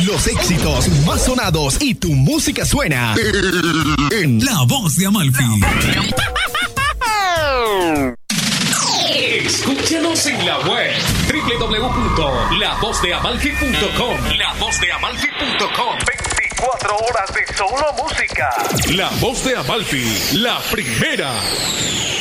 Los éxitos más sonados y tu música suena en La Voz de Amalfi. Escúchanos en la web www.lavozdeamalfi.com. Lavozdeamalfi.com. 24 horas de solo música. La Voz de Amalfi, la primera.